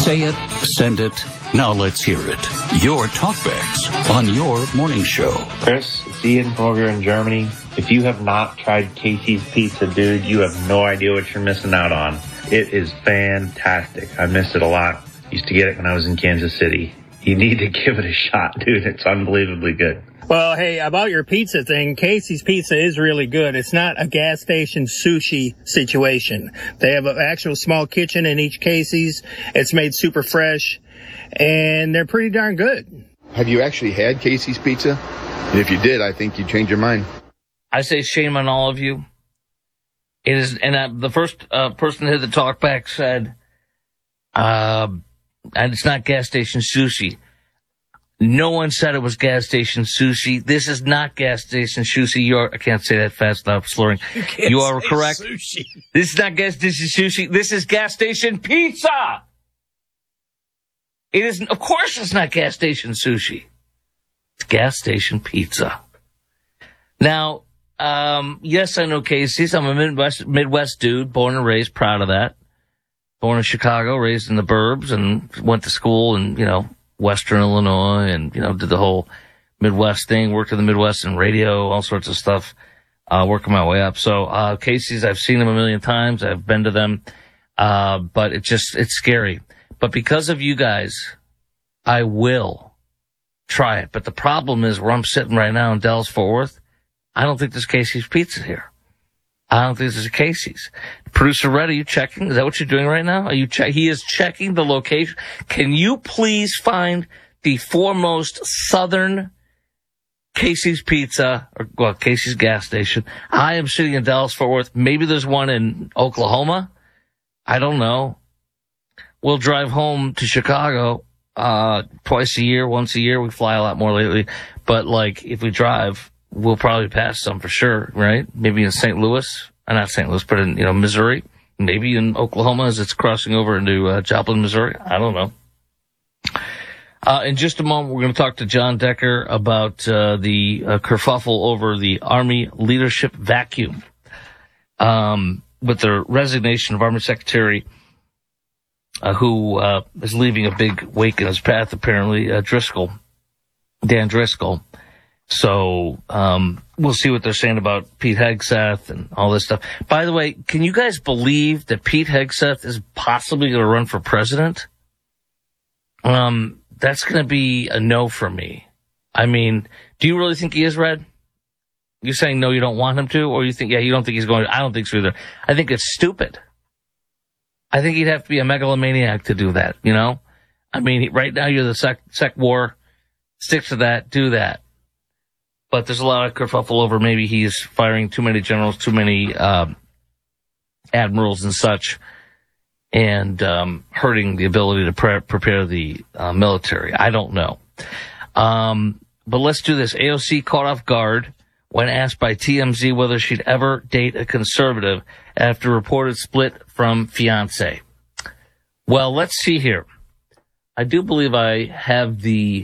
Say it, send it. Now let's hear it. Your talkbacks on your morning show. Chris, it's Ian from over here in Germany. If you have not tried Casey's Pizza, dude, you have no idea what you're missing out on. It is fantastic. I missed it a lot. Used to get it when I was in Kansas City. You need to give it a shot, dude. It's unbelievably good. Well, hey, about your pizza thing, Casey's Pizza is really good. It's not a gas station sushi situation. They have an actual small kitchen in each Casey's. It's made super fresh, and they're pretty darn good. Have you actually had Casey's Pizza? And if you did, I think you'd change your mind. I say shame on all of you. It is, and the first person that had the talk back said, and it's not gas station sushi. No one said it was gas station sushi. This is not gas station sushi. I can't say that fast enough, slurring. You are correct. Sushi. This is not gas station sushi. This is gas station pizza. It is, of course it's not gas station sushi. It's gas station pizza. Now, yes, I know Casey's. I'm a Midwest dude, born and raised, proud of that. Born in Chicago, raised in the burbs, and went to school in, Western Illinois, and, did the whole Midwest thing, worked in the Midwest in radio, all sorts of stuff, working my way up. So, Casey's, I've seen them a million times. I've been to them. But it's scary. But because of you guys, I will try it. But the problem is where I'm sitting right now in Dallas-Fort Worth, I don't think there's Casey's Pizza here. I don't think there's a Casey's. Producer Red, are you checking? Is that what you're doing right now? He is checking the location. Can you please find the foremost southern Casey's Pizza, or Casey's gas station? I am sitting in Dallas-Fort Worth. Maybe there's one in Oklahoma. I don't know. We'll drive home to Chicago, once a year. We fly a lot more lately. But if we drive, we'll probably pass some for sure, right? Maybe in St. Louis. Not St. Louis, but in, Missouri. Maybe in Oklahoma as it's crossing over into Joplin, Missouri. I don't know. In just a moment, we're going to talk to John Decker about the kerfuffle over the Army leadership vacuum with the resignation of Army Secretary who is leaving a big wake in his path, apparently, Dan Driscoll. So, we'll see what they're saying about Pete Hegseth and all this stuff. By the way, can you guys believe that Pete Hegseth is possibly going to run for president? That's going to be a no for me. I mean, do you really think he is, Red? You're saying no, you don't want him to? Or you think, you don't think he's going to? I don't think so either. I think it's stupid. I think he'd have to be a megalomaniac to do that, I mean, right now you're the sec war. Stick to that, do that. But there's a lot of kerfuffle over maybe he's firing too many generals, too many admirals and such, and hurting the ability to prepare the military. I don't know. But let's do this. AOC caught off guard when asked by TMZ whether she'd ever date a conservative after reported split from fiancé. Well, let's see here. I do believe I have the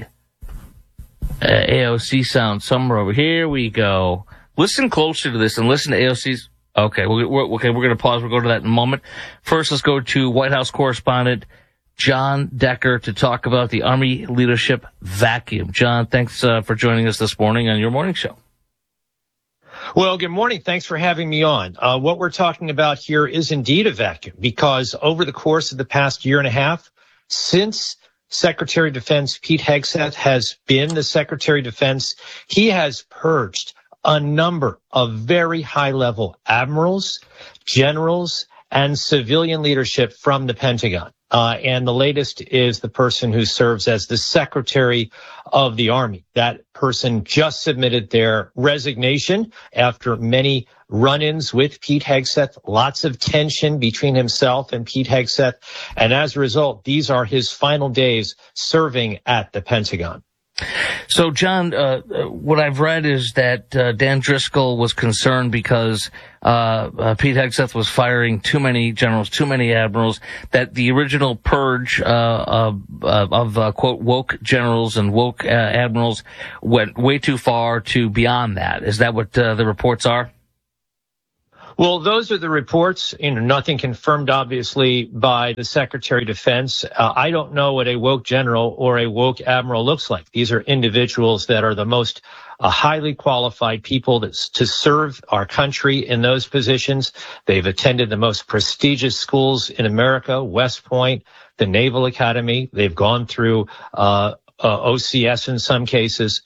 AOC sound somewhere over here. We go. Listen closer to this and listen to AOC's. Okay, we're going to pause. We'll go to that in a moment. First, let's go to White House correspondent John Decker to talk about the Army leadership vacuum. John, thanks for joining us this morning on your morning show. Well, good morning. Thanks for having me on. What we're talking about here is indeed a vacuum, because over the course of the past year and a half, since Secretary of Defense Pete Hegseth has been the Secretary of Defense, he has purged a number of very high-level admirals, generals, and civilian leadership from the Pentagon. And the latest is the person who serves as the Secretary of the Army. That person just submitted their resignation after many run-ins with Pete Hegseth, lots of tension between himself and Pete Hegseth. And as a result, these are his final days serving at the Pentagon. So, John, what I've read is that Dan Driscoll was concerned because Pete Hegseth was firing too many generals, too many admirals, that the original purge of quote, woke generals and woke admirals went way too far to beyond that. Is that what the reports are? Well, those are the reports. Nothing confirmed, obviously, by the Secretary of Defense. I don't know what a woke general or a woke admiral looks like. These are individuals that are the most highly qualified people to serve our country in those positions. They've attended the most prestigious schools in America, West Point, the Naval Academy. They've gone through OCS in some cases.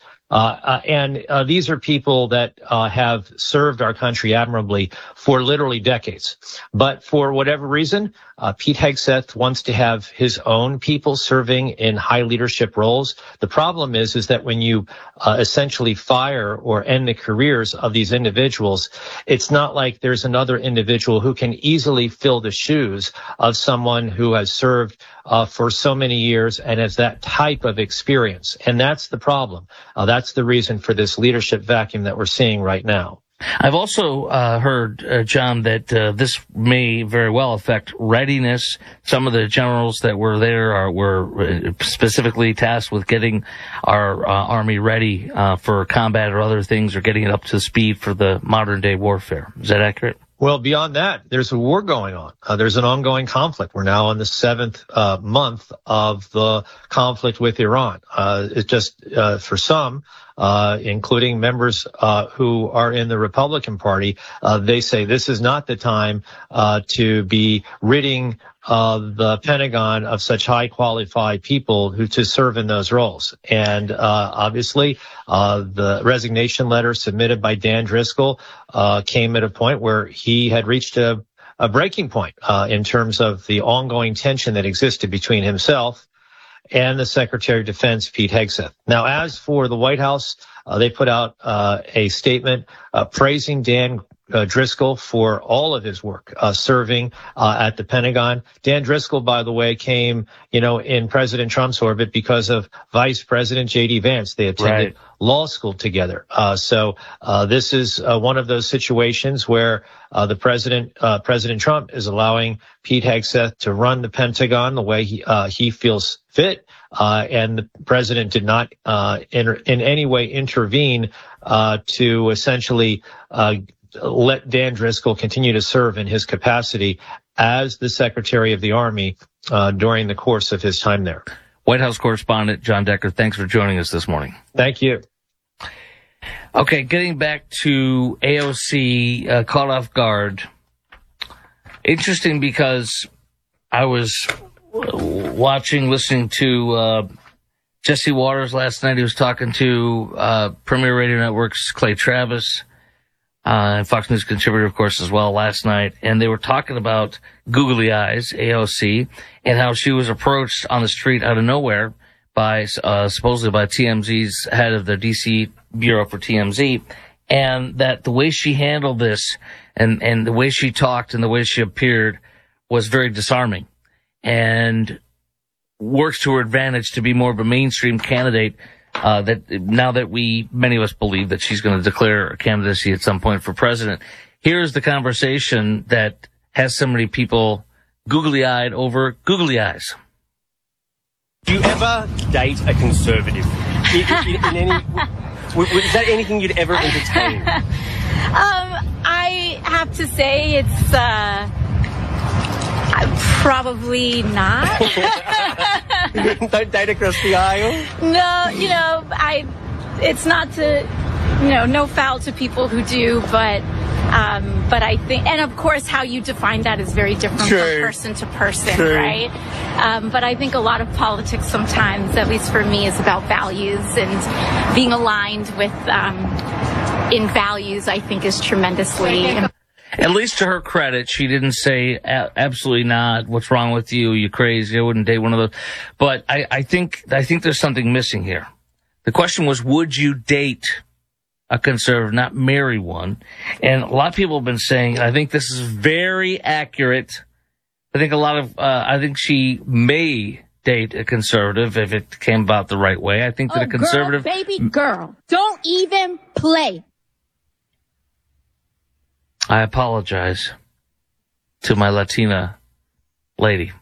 And these are people that have served our country admirably for literally decades. But for whatever reason, Pete Hegseth wants to have his own people serving in high leadership roles. The problem is that when you essentially fire or end the careers of these individuals, it's not like there's another individual who can easily fill the shoes of someone who has served for so many years and has that type of experience. And that's the problem. That's the reason for this leadership vacuum that we're seeing right now. I've also heard, John, that this may very well affect readiness. Some of the generals that were there were specifically tasked with getting our Army ready for combat or other things, or getting it up to speed for the modern-day warfare. Is that accurate? Well, beyond that, there's a war going on. There's an ongoing conflict. We're now in the 7th month of the conflict with Iran. It just, for some, including members who are in the Republican Party, they say this is not the time to be ridding the Pentagon of such high qualified people who to serve in those roles. And obviously, the resignation letter submitted by Dan Driscoll came at a point where he had reached a breaking point in terms of the ongoing tension that existed between himself and the Secretary of Defense, Pete Hegseth. Now, as for the White House, they put out a statement praising Dan Driscoll for all of his work serving at the Pentagon. Dan Driscoll, by the way, came, in President Trump's orbit because of Vice President J.D. Vance. They attended law school together. So this is one of those situations where President Trump is allowing Pete Hegseth to run the Pentagon the way he feels fit. And the president did not in any way intervene to essentially let Dan Driscoll continue to serve in his capacity as the Secretary of the Army during the course of his time there. White House correspondent John Decker, thanks for joining us this morning. Thank you. Okay, getting back to AOC caught off guard. Interesting, because I was listening to Jesse Waters last night. He was talking to Premier Radio Network's Clay Travis, and Fox News contributor, of course, as well, last night. And they were talking about Googly Eyes, AOC, and how she was approached on the street out of nowhere by supposedly by TMZ's head of the D.C. Bureau for TMZ, and that the way she handled this and the way she talked and the way she appeared was very disarming, and works to her advantage to be more of a mainstream candidate. That now that many of us believe that she's going to declare a candidacy at some point for president. Here's the conversation that has so many people googly-eyed over googly eyes. Do you ever date a conservative? in any, is that anything you'd ever entertain? I have to say it's probably not. Don't date across the aisle? No, it's not to, no foul to people who do, but I think, and of course how you define that is very different from person to person, right? But I think a lot of politics sometimes, at least for me, is about values, and being aligned with, in values, I think is tremendously important. At least to her credit, she didn't say absolutely not. What's wrong with you? You crazy? I wouldn't date one of those. But I think there's something missing here. The question was, would you date a conservative, not marry one? And a lot of people have been saying, I think this is very accurate. I think I think she may date a conservative if it came about the right way. I think that a conservative. Girl, baby girl, don't even play. I apologize to my Latina lady,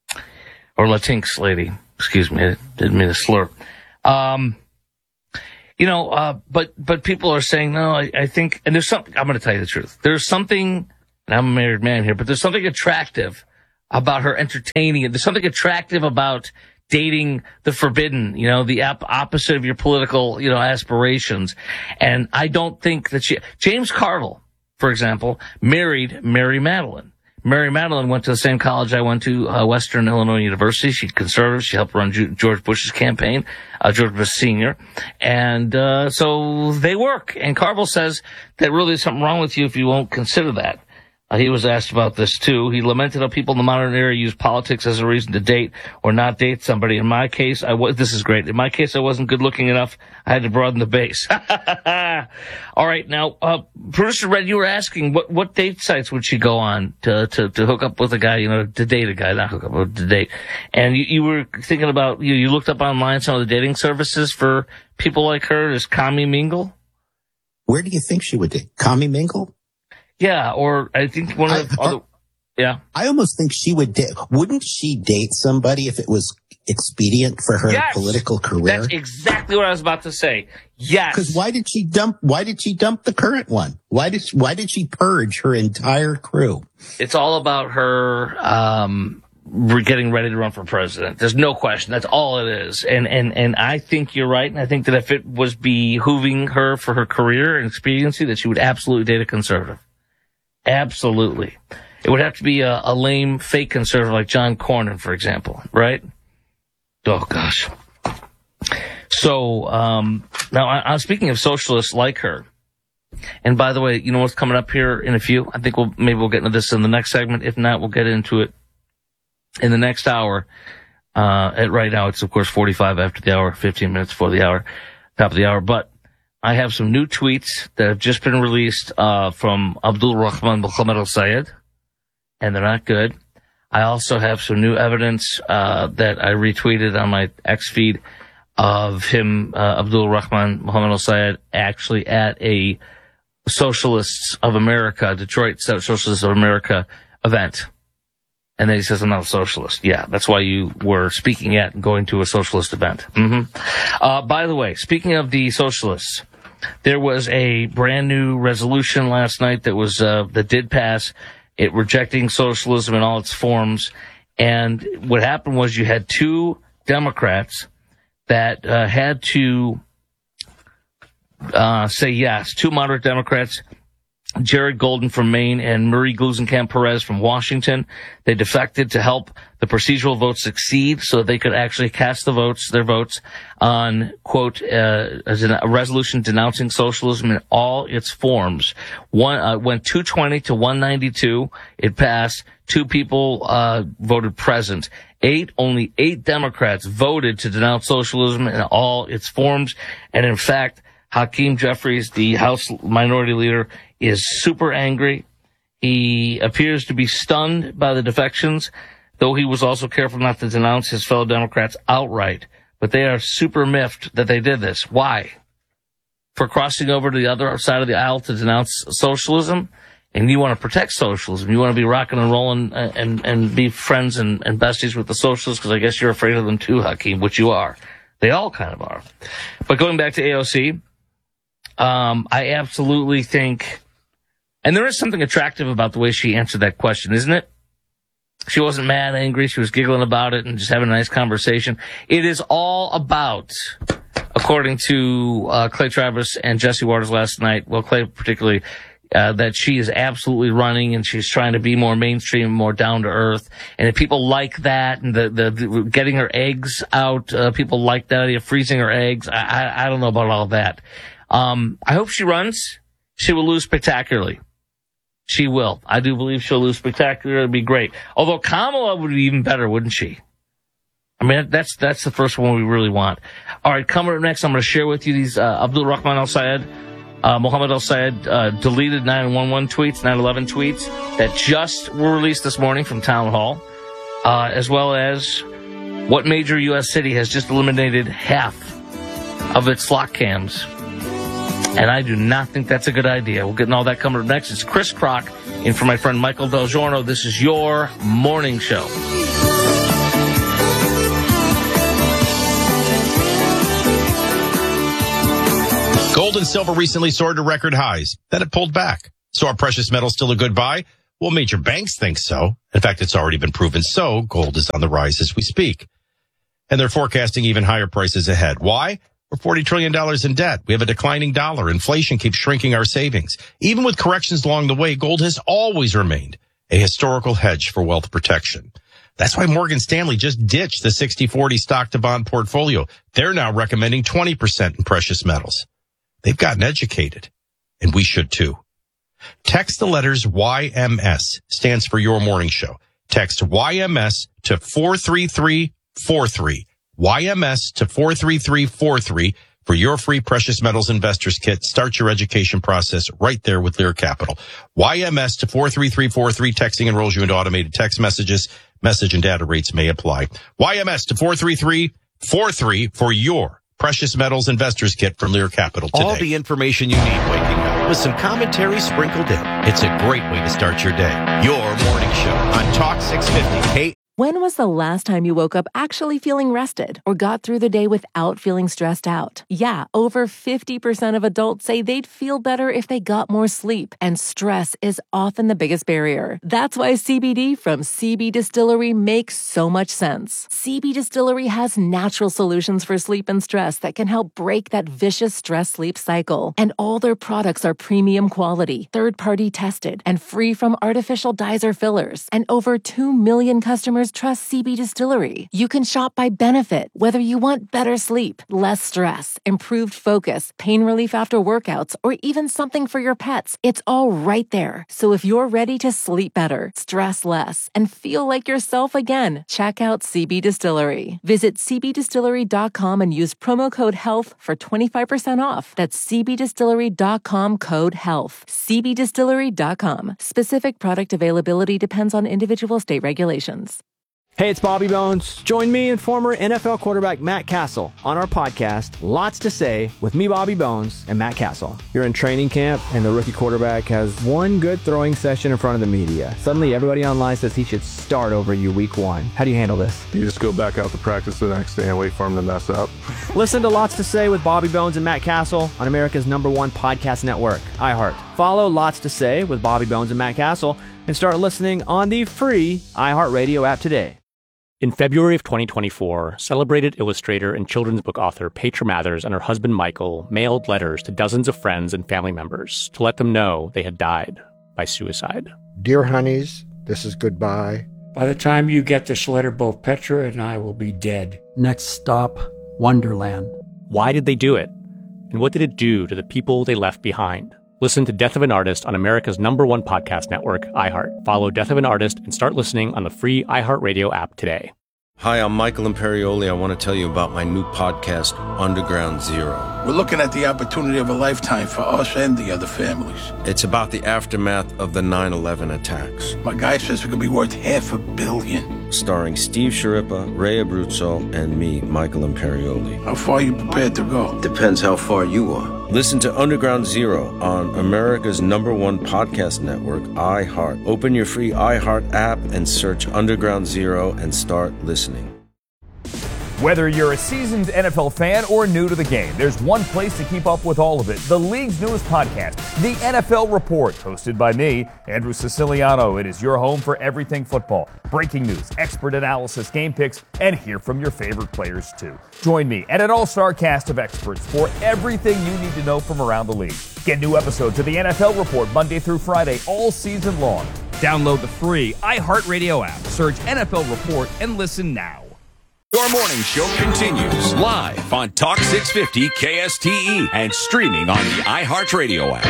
or Latinx lady. Excuse me, I didn't mean to slur. But people are saying, no, I think, and there's something, I'm going to tell you the truth. There's something, and I'm a married man here, but there's something attractive about her entertaining it. There's something attractive about dating the forbidden, the opposite of your political, aspirations. And I don't think that James Carville, for example, married Mary Madeline. Mary Madeline went to the same college I went to, Western Illinois University. She's conservative. She helped run George Bush's campaign, George Bush Sr. And so they work. And Carville says that really there's something wrong with you if you won't consider that. He was asked about this, too. He lamented how people in the modern era use politics as a reason to date or not date somebody. In my case, this is great. In my case, I wasn't good looking enough. I had to broaden the base. All right. Now, Producer Red, you were asking what date sites would she go on to hook up with a guy, to date a guy, not hook up, but to date. And you were thinking about, you looked up online some of the dating services for people like her. Is Commie Mingle? Where do you think she would date? Commie Mingle? Yeah, or I think one of the other, yeah. I almost think she would wouldn't she date somebody if it was expedient for her political career? That's exactly what I was about to say. Yes. Because why did she dump the current one? Why did she purge her entire crew? It's all about her, getting ready to run for president. There's no question. That's all it is. And I think you're right. And I think that if it was behooving her for her career and expediency, that she would absolutely date a conservative. Absolutely. It would have to be a lame fake conservative like John Cornyn, for example, right? Oh, gosh. So, now I'm speaking of socialists like her. And by the way, you know what's coming up here in a few? I think maybe we'll get into this in the next segment. If not, we'll get into it in the next hour. Right now, it's of course 45 after the hour, 15 minutes before the hour, top of the hour. But I have some new tweets that have just been released from Abdul Rahman Mohammed al-Sayed, and they're not good. I also have some new evidence that I retweeted on my X feed of him, Abdul Rahman Mohammed al-Sayed, actually at a Socialists of America, Detroit Socialists of America event. And then he says, I'm not a socialist. Yeah, that's why you were speaking at and going to a socialist event. By the way, speaking of the socialists, there was a brand new resolution last night that did pass, it rejecting socialism in all its forms. And what happened was you had two Democrats that had to say yes, two moderate Democrats, Jared Golden from Maine and Murray Gluesenkamp Perez from Washington. They defected to help the procedural vote succeed so that they could actually cast their votes on, quote, as a resolution denouncing socialism in all its forms. Went 220 to 192. It passed. Two people voted present. Only eight Democrats voted to denounce socialism in all its forms. And in fact, Hakeem Jeffries, the House Minority Leader, is super angry. He appears to be stunned by the defections, though he was also careful not to denounce his fellow Democrats outright. But they are super miffed that they did this. Why? For crossing over to the other side of the aisle to denounce socialism? And you want to protect socialism. You want to be rocking and rolling and be friends and besties with the socialists, because I guess you're afraid of them too, Hakeem, which you are. They all kind of are. But going back to AOC, I absolutely think, and there is something attractive about the way she answered that question, isn't it? She wasn't mad, angry. She was giggling about it and just having a nice conversation. It is all about, according to Clay Travis and Jesse Waters last night, well, Clay particularly, that she is absolutely running and she's trying to be more mainstream, more down to earth. And if people like that and the getting her eggs out, people like that idea, freezing her eggs. I don't know about all that. I hope she runs. She will lose spectacularly. She will. I do believe she'll lose spectacularly. It'd be great. Although Kamala would be even better, wouldn't she? I mean, that's the first one we really want. All right, coming up next, I'm going to share with you these Abdul Rahman al-Sayed, Mohammed al-Sayed deleted 911 tweets, 9/11 tweets that just were released this morning from Town Hall, as well as what major U.S. city has just eliminated half of its flock cams. And I do not think that's a good idea. We'll get into all that coming up next. It's Chris Crock in for my friend Michael Del Giorno. This is your morning show. Gold and silver recently soared to record highs. Then it pulled back. So are precious metals still a good buy? Well, major banks think so. In fact, it's already been proven so. Gold is on the rise as we speak. And they're forecasting even higher prices ahead. Why? We're $40 trillion in debt. We have a declining dollar. Inflation keeps shrinking our savings. Even with corrections along the way, gold has always remained a historical hedge for wealth protection. That's why Morgan Stanley just ditched the 60-40 stock to bond portfolio. They're now recommending 20% in precious metals. They've gotten educated, and we should too. Text the letters YMS, stands for Your Morning Show. Text YMS to 43343. YMS to 43343 for your free precious metals investors kit. Start your education process right there with Lear Capital. YMS to 43343. Texting enrolls you into automated text messages. Message and data rates may apply. YMS to 43343 for your precious metals investors kit from Lear Capital today. All the information you need waking up with some commentary sprinkled in. It's a great way to start your day. Your morning show on Talk 650. When was the last time you woke up actually feeling rested or got through the day without feeling stressed out? Yeah, over 50% of adults say they'd feel better if they got more sleep, and stress is often the biggest barrier. That's why CBD from CB Distillery makes so much sense. CB Distillery has natural solutions for sleep and stress that can help break that vicious stress-sleep cycle. And all their products are premium quality, third-party tested, and free from artificial dyes or fillers. And over 2 million customers trust CB Distillery. You can shop by benefit, whether you want better sleep, less stress, improved focus, pain relief after workouts, or even something for your pets. It's all right there. So if you're ready to sleep better, stress less, and feel like yourself again, check out CB Distillery. Visit cbdistillery.com and use promo code HEALTH for 25% off. That's cbdistillery.com, code HEALTH. cbdistillery.com. Specific product availability depends on individual state regulations. Hey, it's Bobby Bones. Join me and former NFL quarterback Matt Castle on our podcast, Lots to Say, with me, Bobby Bones, and Matt Castle. You're in training camp, and the rookie quarterback has one good throwing session in front of the media. Suddenly, everybody online says he should start over you week one. How do you handle this? You just go back out to practice the next day and wait for him to mess up. Listen to Lots to Say with Bobby Bones and Matt Castle on America's #1 podcast network, iHeart. Follow Lots to Say with Bobby Bones and Matt Castle and start listening on the free iHeartRadio app today. In February of 2024, celebrated illustrator and children's book author Petra Mathers and her husband Michael mailed letters to dozens of friends and family members to let them know they had died by suicide. Dear honeys, this is goodbye. By the time you get this letter, both Petra and I will be dead. Next stop, Wonderland. Why did they do it? And what did it do to the people they left behind? Listen to Death of an Artist on America's #1 podcast network, iHeart. Follow Death of an Artist and start listening on the free iHeartRadio app today. Hi, I'm Michael Imperioli. I want to tell you about my new podcast, Underground Zero. We're looking at the opportunity of a lifetime for us and the other families. It's about the aftermath of the 9/11 attacks. My guy says it could be worth $500 million. Starring Steve Sciarippa, Ray Abruzzo, and me, Michael Imperioli. How far are you prepared to go? Depends how far you are. Listen to Underground Zero on America's #1 podcast network, iHeart. Open your free iHeart app and search Underground Zero and start listening. Whether you're a seasoned NFL fan or new to the game, there's one place to keep up with all of it. The league's newest podcast, The NFL Report, hosted by me, Andrew Siciliano. It is your home for everything football. Breaking news, expert analysis, game picks, and hear from your favorite players too. Join me and an all-star cast of experts for everything you need to know from around the league. Get new episodes of The NFL Report Monday through Friday all season long. Download the free iHeartRadio app. Search NFL Report and listen now. Your morning show continues live on Talk 650 KSTE and streaming on the iHeartRadio app.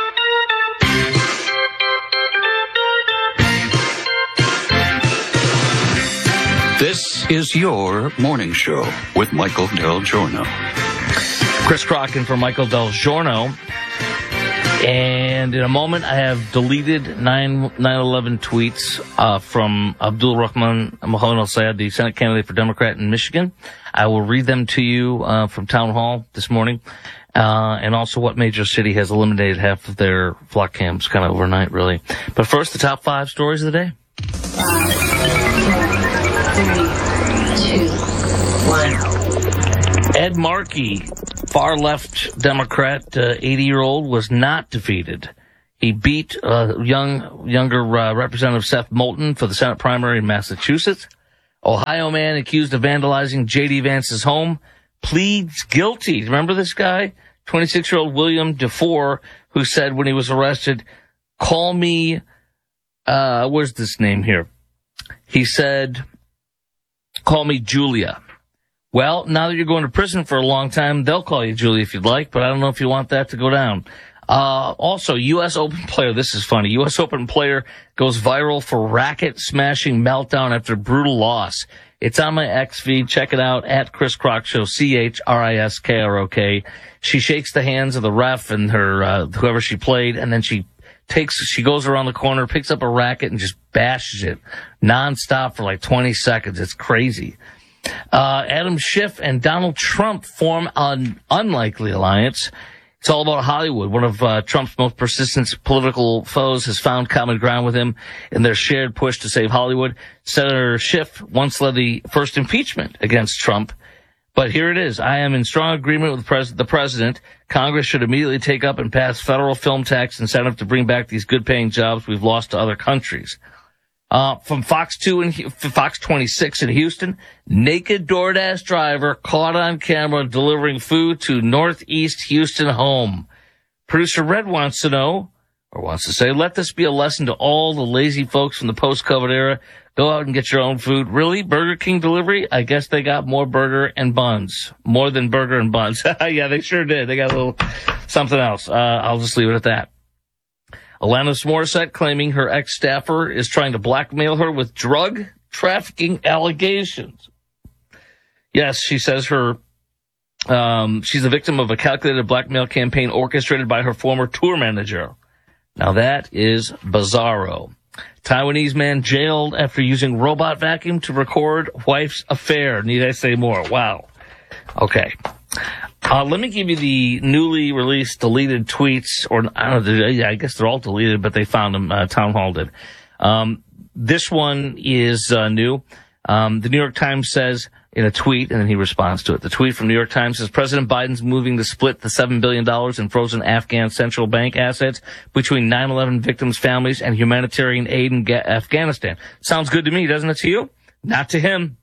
This is your morning show with Michael Del Giorno. Chris Crocken for Michael Del Giorno. And in a moment, I have deleted 9/11 tweets from Abdul Rahman Mohammed al-Sayed, the Senate candidate for Democrat in Michigan. I will read them to you from Town Hall this morning, and also what major city has eliminated half of their flock cams kind of overnight, really. But first, the top 5 stories of the day. 5, 4, 3, 2, 1. Ed Markey far-left Democrat, 80-year-old, was not defeated. He beat younger Representative Seth Moulton for the Senate primary in Massachusetts. Ohio man accused of vandalizing J.D. Vance's home pleads guilty. Remember this guy? 26-year-old William DeFore, who said when he was arrested, call me, where's this name here? He said, call me Julia. Well, now that you're going to prison for a long time, they'll call you Julia if you'd like, but I don't know if you want that to go down. Also, U.S. Open player, this is funny, U.S. Open player goes viral for racket-smashing meltdown after brutal loss. It's on my X feed. Check it out, at Chris Crock Show, ChrisKrock. She shakes the hands of the ref and her whoever she played, and then she goes around the corner, picks up a racket, and just bashes it nonstop for like 20 seconds. It's crazy. Adam Schiff and Donald Trump form an unlikely alliance. It's all about Hollywood. One of Trump's most persistent political foes has found common ground with him in their shared push to save Hollywood. Senator Schiff once led the first impeachment against Trump. But here it is. I am in strong agreement with the president. Congress should immediately take up and pass federal film tax incentive to bring back these good-paying jobs we've lost to other countries. From Fox 2 and Fox 26 in Houston, naked DoorDash driver caught on camera delivering food to Northeast Houston home. Producer Red wants to say, let this be a lesson to all the lazy folks from the post-COVID era. Go out and get your own food. Really? Burger King delivery? I guess they got more burger and buns. More than burger and buns. Yeah, they sure did. They got a little something else. I'll just leave it at that. Alanis Morissette claiming her ex-staffer is trying to blackmail her with drug trafficking allegations. Yes, she says she's a victim of a calculated blackmail campaign orchestrated by her former tour manager. Now that is bizarro. Taiwanese man jailed after using robot vacuum to record wife's affair. Need I say more? Wow. Okay. Let me give you the newly released deleted tweets, or I don't know, I guess they're all deleted, but they found them, Town Hall did. This one is new. The New York Times says in a tweet, and then he responds to it. The tweet from New York Times says, President Biden's moving to split the $7 billion in frozen Afghan central bank assets between 9/11 victims' families and humanitarian aid in Afghanistan. Sounds good to me, doesn't it to you? Not to him.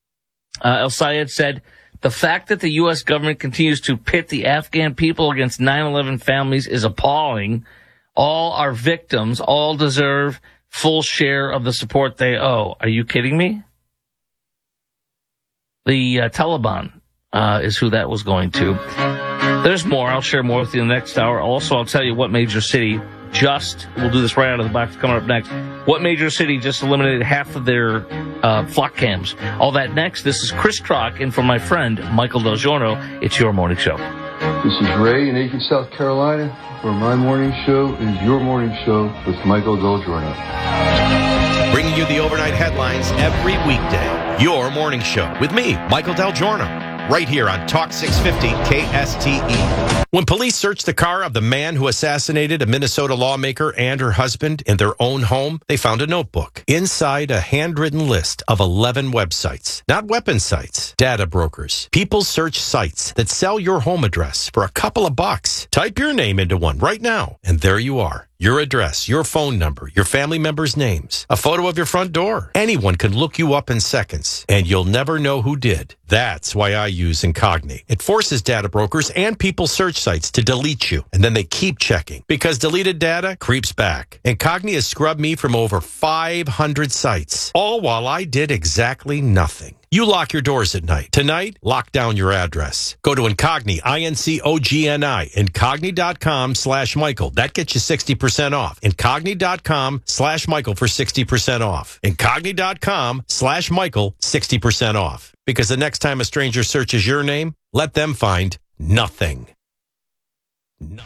El Sayed said, the fact that the U.S. government continues to pit the Afghan people against 9/11 families is appalling. All are victims. All deserve full share of the support they owe. Are you kidding me? The Taliban is who that was going to. There's more. I'll share more with you in the next hour. Also, I'll tell you what major city we'll do this right out of the box coming up next. What major city just eliminated half of their flock cams? All that next. This is Chris Crock in for my friend Michael Del Giorno. It's your morning show. This is Ray in Aiken, South Carolina, where my morning show is your morning show with Michael Del Giorno. Bringing you the overnight headlines every weekday. Your morning show with me, Michael Del Giorno, right here on Talk 650 KSTE. When police searched the car of the man who assassinated a Minnesota lawmaker and her husband in their own home, they found a notebook. Inside, a handwritten list of 11 websites. Not weapon sites, data brokers, people search sites that sell your home address for a couple of bucks. Type your name into one right now, and there you are. Your address, your phone number, your family members' names, a photo of your front door. Anyone can look you up in seconds, and you'll never know who did. That's why I use Incogni. It forces data brokers and people search sites to delete you, and then they keep checking, because deleted data creeps back. Incogni has scrubbed me from over 500 sites, all while I did exactly nothing. You lock your doors at night. Tonight, lock down your address. Go to Incogni, INCOGNI, Incogni.com/Michael. That gets you 60% off. Incogni.com/Michael for 60% off. Incogni.com/Michael, 60% off. Because the next time a stranger searches your name, let them find nothing.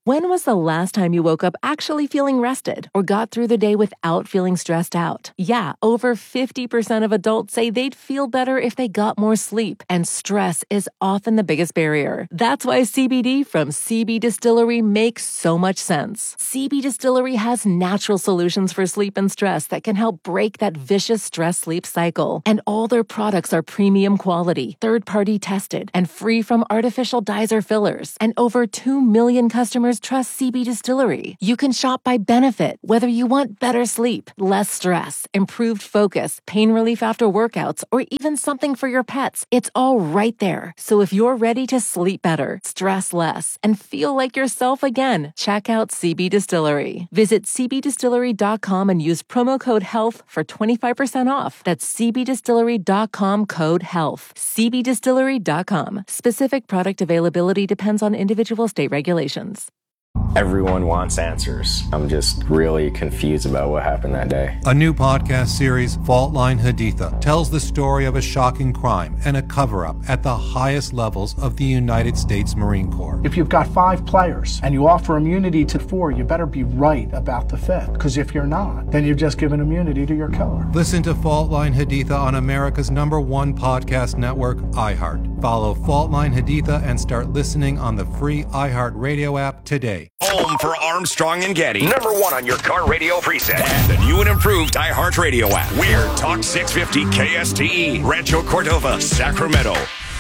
When was the last time you woke up actually feeling rested or got through the day without feeling stressed out? Yeah, over 50% of adults say they'd feel better if they got more sleep, and stress is often the biggest barrier. That's why CBD from CB Distillery makes so much sense. CB Distillery has natural solutions for sleep and stress that can help break that vicious stress-sleep cycle. And all their products are premium quality, third-party tested, and free from artificial dyes or fillers. And over 2 million customers trust CB Distillery. You can shop by benefit, whether you want better sleep, less stress, improved focus, pain relief after workouts, or even something for your pets. It's all right there. So if you're ready to sleep better, stress less, and feel like yourself again, check out CB Distillery. Visit cbdistillery.com and use promo code HEALTH for 25% off. That's cbdistillery.com, code HEALTH. cbdistillery.com. Specific product availability depends on individual state regulations. Everyone wants answers. I'm just really confused about what happened that day. A new podcast series, Fault Line Haditha, tells the story of a shocking crime and a cover-up at the highest levels of the United States Marine Corps. If you've got 5 players and you offer immunity to 4, you better be right about the 5th. Because if you're not, then you've just given immunity to your killer. Listen to Fault Line Haditha on America's #1 podcast network, iHeart. Follow Fault Line Haditha and start listening on the free iHeart Radio app today. Home for Armstrong and Getty. #1 on your car radio preset. And the new and improved iHeartRadio app. We're Talk 650 KSTE, Rancho Cordova, Sacramento.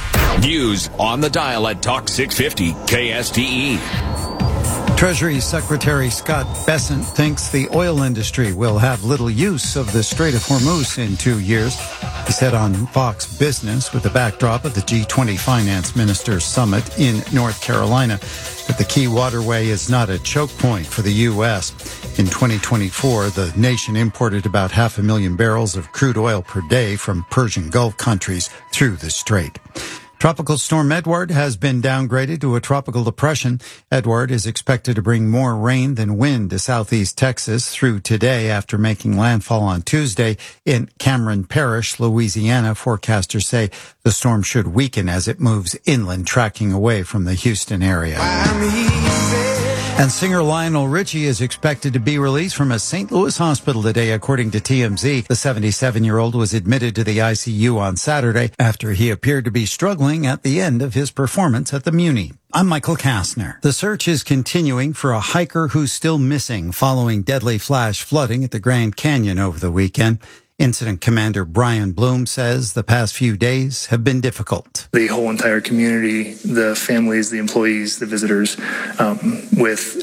News on the dial at Talk 650 KSTE. Treasury Secretary Scott Bessent thinks the oil industry will have little use of the Strait of Hormuz in 2 years. He said on Fox Business, with the backdrop of the G20 Finance Ministers Summit in North Carolina, that the key waterway is not a choke point for the U.S. In 2024, the nation imported about 500,000 barrels of crude oil per day from Persian Gulf countries through the strait. Tropical Storm Edward has been downgraded to a tropical depression. Edward is expected to bring more rain than wind to southeast Texas through today after making landfall on Tuesday in Cameron Parish, Louisiana. Forecasters say the storm should weaken as it moves inland, tracking away from the Houston area. And singer Lionel Richie is expected to be released from a St. Louis hospital today, according to TMZ. The 77-year-old was admitted to the ICU on Saturday after he appeared to be struggling at the end of his performance at the Muni. I'm Michael Kastner. The search is continuing for a hiker who's still missing following deadly flash flooding at the Grand Canyon over the weekend. Incident Commander Brian Bloom says the past few days have been difficult. The whole entire community, the families, the employees, the visitors, with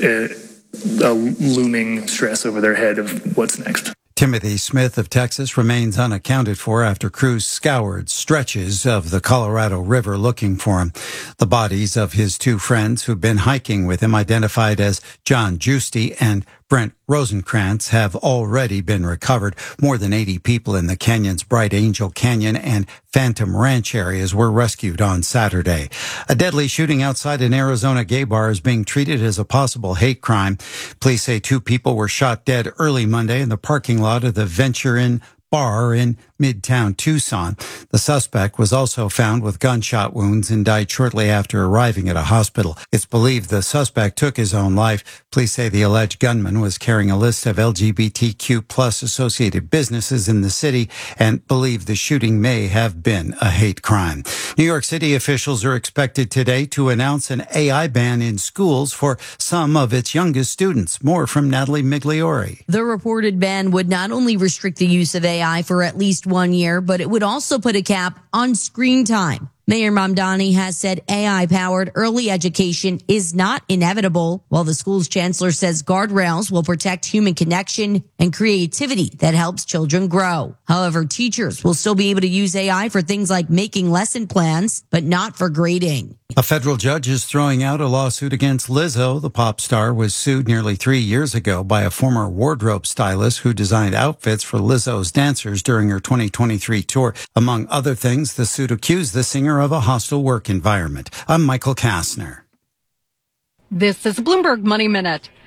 a looming stress over their head of what's next. Timothy Smith of Texas remains unaccounted for after crews scoured stretches of the Colorado River looking for him. The bodies of his 2 friends who've been hiking with him, identified as John Giusti and Brent Rosenkrantz, have already been recovered. More than 80 people in the canyon's Bright Angel Canyon and Phantom Ranch areas were rescued on Saturday. A deadly shooting outside an Arizona gay bar is being treated as a possible hate crime. Police say 2 people were shot dead early Monday in the parking lot of the Venture Inn bar in Midtown Tucson. The suspect was also found with gunshot wounds and died shortly after arriving at a hospital. It's believed the suspect took his own life. Police say the alleged gunman was carrying a list of LGBTQ plus associated businesses in the city and believe the shooting may have been a hate crime. New York City officials are expected today to announce an AI ban in schools for some of its youngest students. More from Natalie Migliori. The reported ban would not only restrict the use of AI for at least 1 year, but it would also put a cap on screen time. Mayor Mamdani has said AI-powered early education is not inevitable, while the school's chancellor says guardrails will protect human connection and creativity that helps children grow. However, teachers will still be able to use AI for things like making lesson plans, but not for grading. A federal judge is throwing out a lawsuit against Lizzo. The pop star was sued nearly 3 years ago by a former wardrobe stylist who designed outfits for Lizzo's dancers during her 2023 tour. Among other things, the suit accused the singer of a hostile work environment. I'm Michael Kastner. This is Bloomberg Money Minute.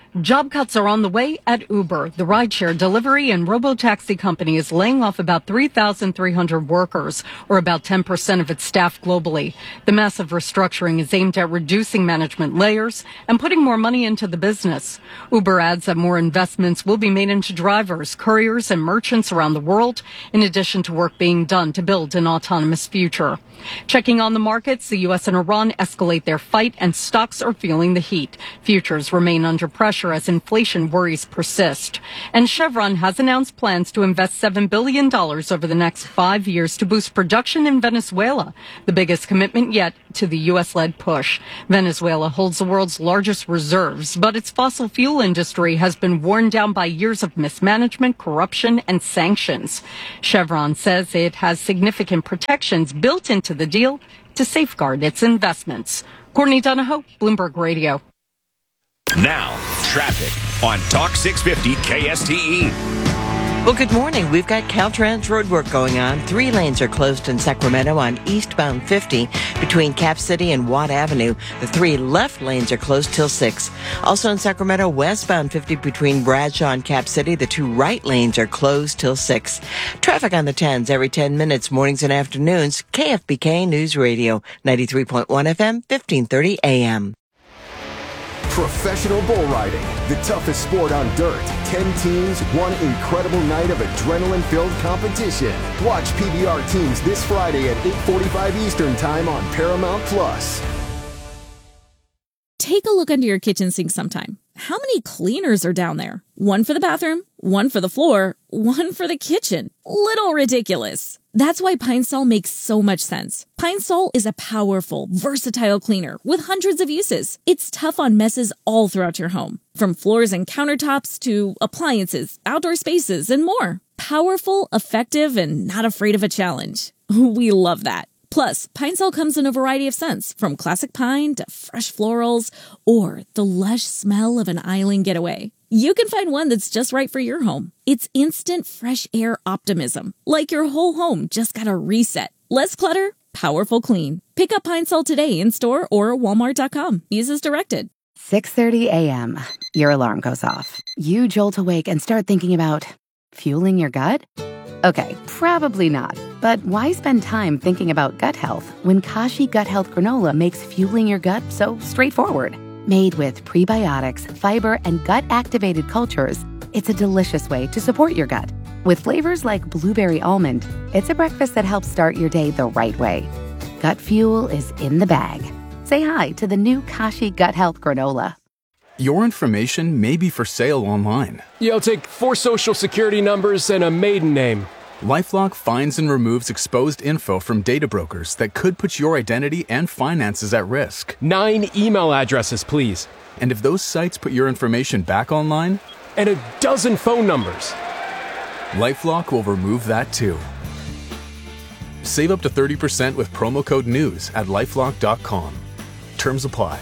Job cuts are on the way at Uber. The rideshare delivery and robo-taxi company is laying off about 3,300 workers, or about 10% of its staff globally. The massive restructuring is aimed at reducing management layers and putting more money into the business. Uber adds that more investments will be made into drivers, couriers, and merchants around the world, in addition to work being done to build an autonomous future. Checking on the markets, the U.S. and Iran escalate their fight, and stocks are feeling the heat. Futures remain under pressure as inflation worries persist. And Chevron has announced plans to invest $7 billion over the next 5 years to boost production in Venezuela, the biggest commitment yet to the U.S.-led push. Venezuela holds the world's largest reserves, but its fossil fuel industry has been worn down by years of mismanagement, corruption, and sanctions. Chevron says it has significant protections built into the deal to safeguard its investments. Courtney Donahoe, Bloomberg Radio. Now, traffic on Talk 650 KSTE. Well, good morning. We've got Caltrans roadwork going on. 3 lanes are closed in Sacramento on eastbound 50 between Cap City and Watt Avenue. The 3 left lanes are closed till 6. Also in Sacramento, westbound 50 between Bradshaw and Cap City. The 2 right lanes are closed till 6. Traffic on the 10s every 10 minutes, mornings and afternoons. KFBK News Radio, 93.1 FM, 1530 AM. Professional bull riding, the toughest sport on dirt. 10 teams, one incredible night of adrenaline-filled competition. Watch PBR teams this Friday at 8:45 Eastern Time on Paramount+. Take a look under your kitchen sink sometime. How many cleaners are down there? One for the bathroom, one for the floor, one for the kitchen. Little ridiculous. That's why Pine Sol makes so much sense. Pine Sol is a powerful, versatile cleaner with hundreds of uses. It's tough on messes all throughout your home, from floors and countertops to appliances, outdoor spaces, and more. Powerful, effective, and not afraid of a challenge. We love that. Plus, Pine Sol comes in a variety of scents, from classic pine to fresh florals or the lush smell of an island getaway. You can find one that's just right for your home. It's instant fresh air optimism, like your whole home just got a reset. Less clutter, powerful clean. Pick up Pine Sol today in store or Walmart.com. Use as directed. 6:30 a.m. Your alarm goes off. You jolt awake and start thinking about fueling your gut? Okay, probably not. But why spend time thinking about gut health when Kashi Gut Health Granola makes fueling your gut so straightforward? Made with prebiotics, fiber, and gut-activated cultures, it's a delicious way to support your gut. With flavors like blueberry almond, it's a breakfast that helps start your day the right way. Gut fuel is in the bag. Say hi to the new Kashi Gut Health Granola. Your information may be for sale online. You'll take 4 social security numbers and a maiden name. LifeLock finds and removes exposed info from data brokers that could put your identity and finances at risk. 9 email addresses, please. And if those sites put your information back online? And a dozen phone numbers. LifeLock will remove that too. Save up to 30% with promo code NEWS at LifeLock.com. Terms apply.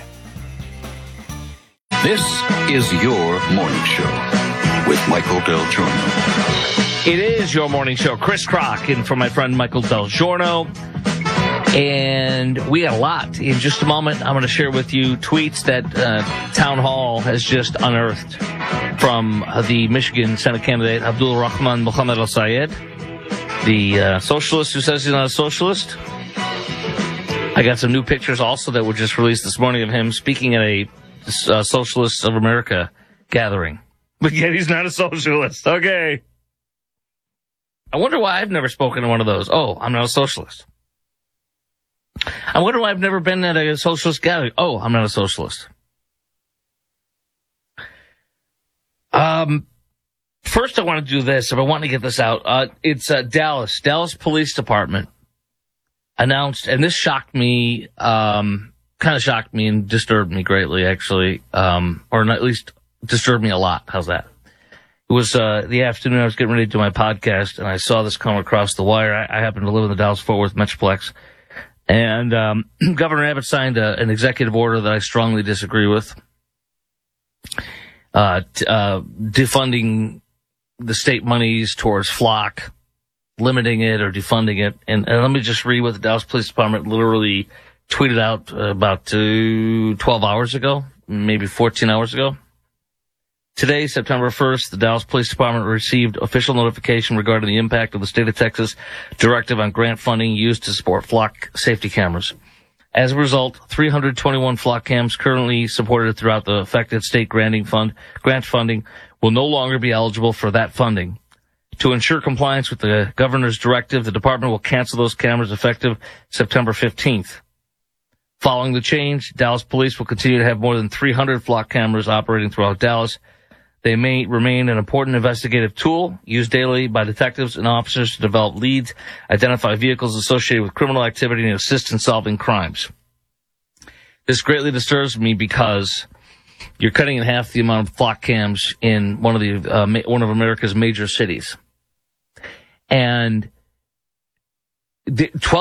This is your morning show with Michael Del Giorno. It is your morning show. Chris Crock in for my friend Michael Del Giorno. And we got a lot. In just a moment, I'm going to share with you tweets that Town Hall has just unearthed from the Michigan Senate candidate Abdul Rahman Mohammed Al-Sayed, the socialist who says he's not a socialist. I got some new pictures also that were just released this morning of him speaking at a Socialists of America gathering. But yet he's not a socialist. Okay. I wonder why I've never spoken to one of those. Oh, I'm not a socialist. I wonder why I've never been at a socialist gathering. Oh, I'm not a socialist. First I want to do this, if I want to get this out. It's Dallas Police Department announced, and this shocked me, kind of shocked me and disturbed me greatly, actually, or not, at least disturbed me a lot. How's that? It was the afternoon I was getting ready to do my podcast, and I saw this come across the wire. I happen to live in the Dallas-Fort Worth Metroplex, and Governor Abbott signed an executive order that I strongly disagree with, defunding the state monies towards FLOC, limiting it or defunding it. And let me just read what the Dallas Police Department literally tweeted out about 12 hours ago, maybe 14 hours ago. Today, September 1st, the Dallas Police Department received official notification regarding the impact of the state of Texas directive on grant funding used to support flock safety cameras. As a result, 321 flock cams currently supported throughout the affected state grant funding will no longer be eligible for that funding. To ensure compliance with the governor's directive, the department will cancel those cameras effective September 15th. Following the change, Dallas police will continue to have more than 300 flock cameras operating throughout Dallas. They may remain an important investigative tool used daily by detectives and officers to develop leads, identify vehicles associated with criminal activity, and assist in solving crimes. This greatly disturbs me because you're cutting in half the amount of flock cams in one of America's major cities. And 12